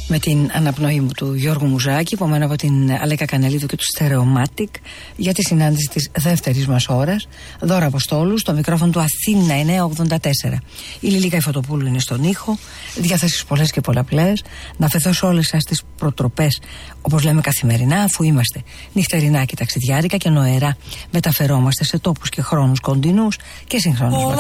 Με την αναπνοή μου του Γιώργου Μουζάκη, επομένω από την Αλέκα Κανελίδου και του Stereomatic, για τη συνάντηση της δεύτερης μας ώρας. Δώρα Αποστόλου, στο μικρόφωνο του Αθήνα 984. Η Λιλίκα Ιφωτοπούλου είναι στον ήχο. Διαθέσεις πολλές και πολλαπλές. Να αφαιθώ σε όλες σας τις προτροπές, όπως λέμε καθημερινά, αφού είμαστε νυχτερινά και ταξιδιάρικα και νοερά μεταφερόμαστε σε τόπους και χρόνους κοντινούς και συγχρόνους.